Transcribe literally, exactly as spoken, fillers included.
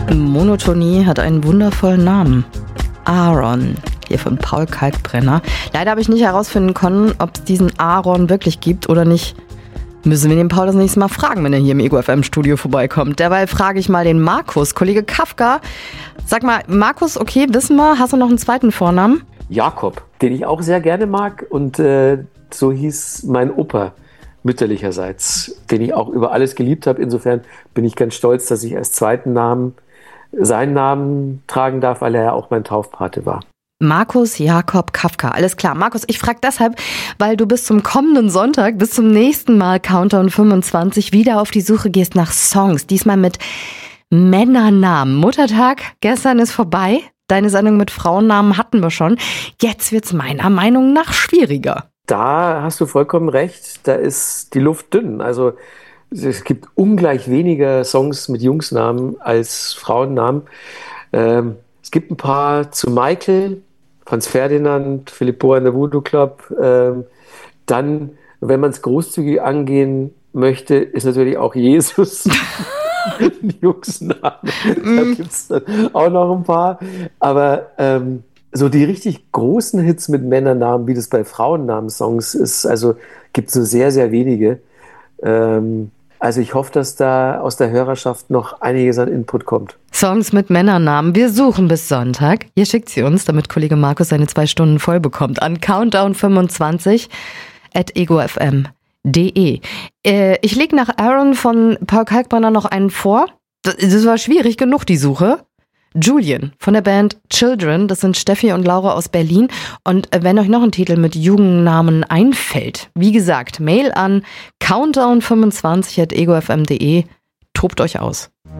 Monotonie hat einen wundervollen Namen. Aaron, hier von Paul Kalkbrenner. Leider habe ich nicht herausfinden können, ob es diesen Aaron wirklich gibt oder nicht. Müssen wir den Paul das nächste Mal fragen, wenn er hier im Ego F M Studio vorbeikommt. Derweil frage ich mal den Markus, Kollege Kafka. Sag mal, Markus, okay, wissen wir, hast du noch einen zweiten Vornamen? Jakob, den ich auch sehr gerne mag, und äh, so hieß mein Opa mütterlicherseits, den ich auch über alles geliebt habe. Insofern bin ich ganz stolz, dass ich als zweiten Namen seinen Namen tragen darf, weil er ja auch mein Taufpate war. Markus Jakob Kafka, alles klar. Markus, ich frage deshalb, weil du bis zum kommenden Sonntag, bis zum nächsten Mal Countdown fünfundzwanzig wieder auf die Suche gehst nach Songs. Diesmal mit Männernamen. Muttertag gestern ist vorbei. Deine Sendung mit Frauennamen hatten wir schon. Jetzt wird's meiner Meinung nach schwieriger. Da hast du vollkommen recht. Da ist die Luft dünn. Also es gibt ungleich weniger Songs mit Jungsnamen als Frauennamen. Ähm, es gibt ein paar zu Michael, Franz Ferdinand, Philipp and the Voodoo Club. Ähm, dann, wenn man es großzügig angehen möchte, ist natürlich auch Jesus ein Jungsname. Da gibt es dann auch noch ein paar. Aber ähm, so die richtig großen Hits mit Männernamen, wie das bei Frauennamen-Songs ist, also gibt es nur sehr, sehr wenige. Ähm, Also ich hoffe, dass da aus der Hörerschaft noch einiges an Input kommt. Songs mit Männernamen. Wir suchen bis Sonntag. Ihr schickt sie uns, damit Kollege Markus seine zwei Stunden voll bekommt. An countdown fünfundzwanzig at egofm punkt de. Äh, ich lege nach Aaron von Paul Kalkbrenner noch einen vor. Das war schwierig genug, die Suche. Julian von der Band Children, das sind Steffi und Laura aus Berlin. Und wenn euch noch ein Titel mit Jugendnamen einfällt, wie gesagt, Mail an countdown fünfundzwanzig at egofm punkt de, tobt euch aus.